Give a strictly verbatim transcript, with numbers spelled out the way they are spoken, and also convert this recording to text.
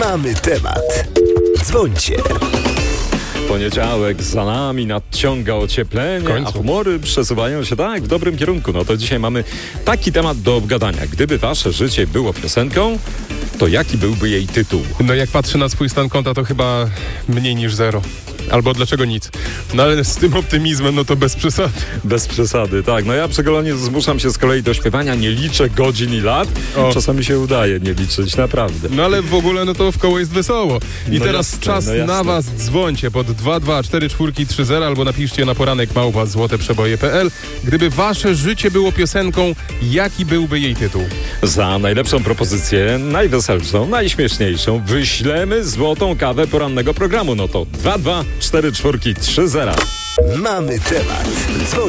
Mamy temat. Dzwońcie. Poniedziałek za nami, nadciąga ocieplenie, a humory przesuwają się tak w dobrym kierunku. No to dzisiaj mamy taki temat do obgadania. Gdyby wasze życie było piosenką, to jaki byłby jej tytuł? No jak patrzę na swój stan konta, to chyba mniej niż zero. Albo dlaczego nic? No ale z tym optymizmem, no to bez przesady. Bez przesady, tak. No ja przy Golonie zmuszam się z kolei do śpiewania, nie liczę godzin i lat. O. Czasami się udaje nie liczyć, naprawdę. No ale w ogóle, no to w koło jest wesoło. I no teraz jasne, czas no na was. Dzwońcie pod dwa dwa cztery cztery trzy zero albo napiszcie na poranek małpa złote przeboje kropka p l. Gdyby wasze życie było piosenką, jaki byłby jej tytuł? Za najlepszą propozycję, najweselszą, najśmieszniejszą wyślemy złotą kawę porannego programu. No to dwa dwa cztery cztery trzy zero. Mamy temat. Dzwoń.